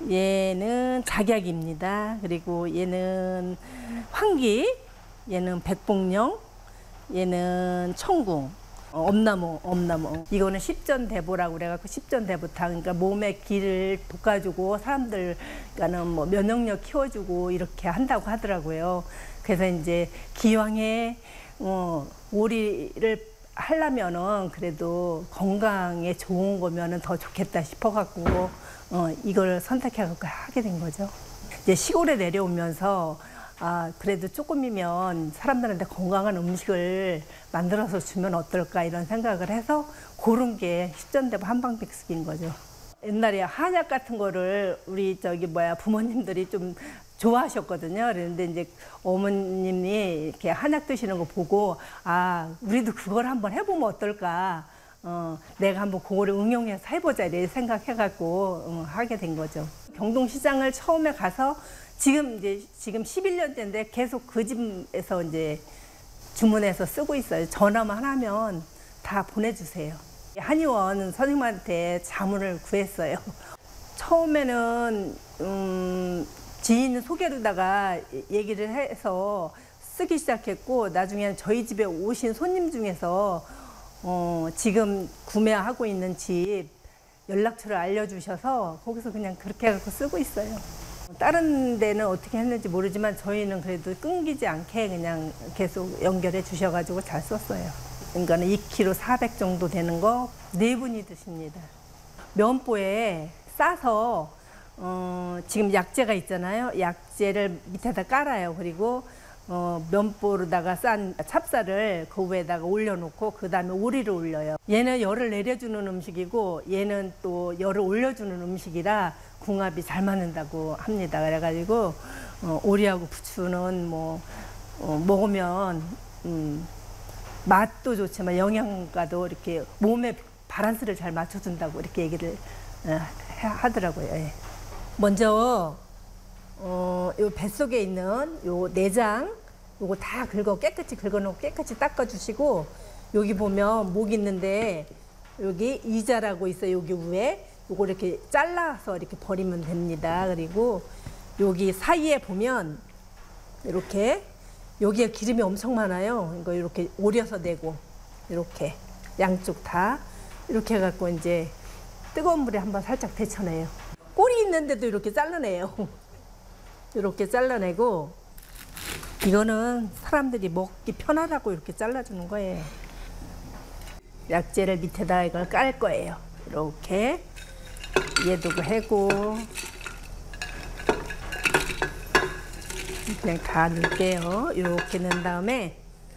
얘는 작약입니다. 그리고 얘는 황기, 얘는 백봉령, 얘는 청궁, 엄나무. 이거는 십전대보라고 그래갖고 십전대보탕, 그러니까 몸에 기를 돋궈주고 사람들과는 뭐 면역력 키워주고 이렇게 한다고 하더라고요. 그래서 이제 기왕에 오리를 하려면은 그래도 건강에 좋은 거면은 더 좋겠다 싶어갖고 이걸 선택해갖고 하게 된 거죠. 이제 시골에 내려오면서 그래도 조금이면 사람들한테 건강한 음식을 만들어서 주면 어떨까 이런 생각을 해서 고른 게 십전대보 한방백숙인 거죠. 옛날에 한약 같은 거를 우리 부모님들이 좀 좋아하셨거든요. 그런데 이제 어머님이 이렇게 한약 드시는 거 보고 우리도 그걸 한번 해보면 어떨까. 내가 한번 그거를 응용해서 해보자 이렇게 생각해갖고 하게 된 거죠. 경동시장을 처음에 가서 지금 11년째인데 계속 그 집에서 이제 주문해서 쓰고 있어요. 전화만 하면 다 보내주세요. 한의원 선생님한테 자문을 구했어요. 처음에는 지인 소개로다가 얘기를 해서 쓰기 시작했고, 나중에는 저희 집에 오신 손님 중에서 지금 구매하고 있는 집 연락처를 알려주셔서 거기서 그냥 그렇게 해서 쓰고 있어요. 다른 데는 어떻게 했는지 모르지만 저희는 그래도 끊기지 않게 그냥 계속 연결해 주셔가지고 잘 썼어요. 그러니까 2kg 400 정도 되는 거 4분이 드십니다. 면보에 싸서 지금 약재가 있잖아요. 약재를 밑에다 깔아요. 그리고 면보로다가 싼 찹쌀을 그 위에다가 올려놓고 그 다음에 오리를 올려요. 얘는 열을 내려주는 음식이고 얘는 또 열을 올려주는 음식이라 궁합이 잘 맞는다고 합니다. 그래가지고 오리하고 부추는 먹으면 맛도 좋지만 영양가도 이렇게 몸에 밸런스를 잘 맞춰준다고 이렇게 얘기를 하더라고요. 예. 먼저 요 뱃속에 있는 요 내장 요거 다 깨끗이 긁어놓고 깨끗이 닦아주시고, 여기 보면 목 있는데 여기 이자라고 있어요. 여기 위에 요거 이렇게 잘라서 이렇게 버리면 됩니다. 그리고 여기 사이에 보면 이렇게 여기에 기름이 엄청 많아요. 이거 이렇게 오려서 내고 이렇게 양쪽 다 이렇게 해갖고 이제 뜨거운 물에 한번 살짝 데쳐내요. 꼬리 있는데도 이렇게 잘라내요. 이렇게 잘라내고, 이거는 사람들이 먹기 편하라고 이렇게 잘라주는 거예요. 약재를 밑에다 이걸 깔 거예요. 이렇게 얘도 해고 그냥 다 넣을게요. 이렇게 넣은 다음에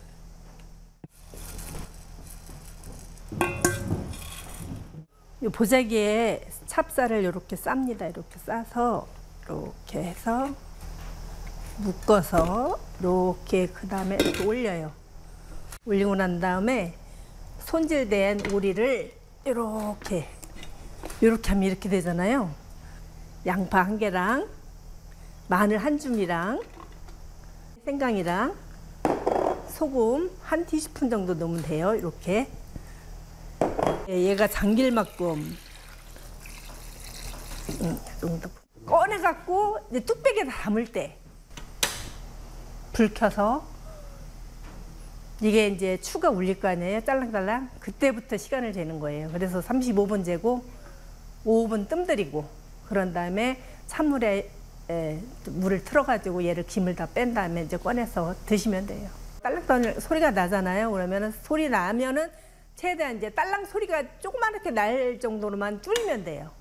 이 보자기에 찹쌀을 이렇게 쌉니다. 이렇게 싸서 이렇게 해서 묶어서 이렇게 그 다음에 이렇게 올려요. 올리고 난 다음에 손질된 오리를 이렇게 하면 이렇게 되잖아요. 양파 1개랑 마늘 1줌이랑 생강이랑 소금 1티스푼 정도 넣으면 돼요. 이렇게. 얘가 장길만큼 꺼내갖고 이제 뚝배기에 담을 때 불 켜서 이게 이제 추가 울릴 거 아니에요. 짤랑짤랑. 그때부터 시간을 재는 거예요. 그래서 35분 재고 5분 뜸 들이고, 그런 다음에 찬물에 물을 틀어가지고 얘를 김을 다 뺀 다음에 이제 꺼내서 드시면 돼요. 딸랑딸랑 소리가 나잖아요. 그러면은 소리 나면은 최대한 이제 딸랑 소리가 조그맣게 날 정도로만 줄이면 돼요.